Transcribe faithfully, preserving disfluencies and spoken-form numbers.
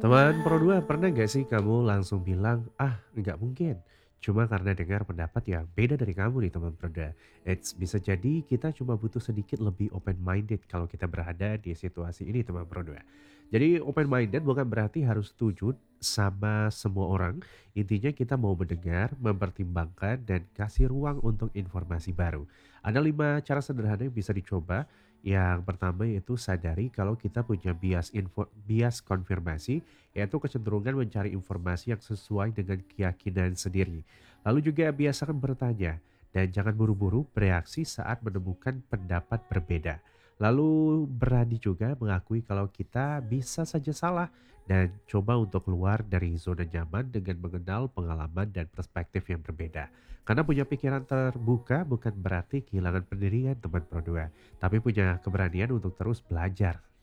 Teman Pro dua, pernah nggak sih kamu langsung bilang, "Ah, nggak mungkin." Cuma karena dengar pendapat yang beda dari kamu nih teman Pro dua. Eits, bisa jadi kita cuma butuh sedikit lebih open minded kalau kita berada di situasi ini teman Pro dua. Jadi open minded bukan berarti harus setuju sama semua orang. Intinya kita mau mendengar, mempertimbangkan, dan kasih ruang untuk informasi baru. Ada lima cara sederhana yang bisa dicoba. Yang pertama yaitu sadari kalau kita punya bias info, bias konfirmasi, yaitu kecenderungan mencari informasi yang sesuai dengan keyakinan sendiri. Lalu juga biasakan bertanya dan jangan buru-buru bereaksi saat menemukan pendapat berbeda. Lalu berani juga mengakui kalau kita bisa saja salah dan coba untuk keluar dari zona nyaman dengan mengenal pengalaman dan perspektif yang berbeda. Karena punya pikiran terbuka bukan berarti kehilangan pendirian teman Pro dua, tapi punya keberanian untuk terus belajar.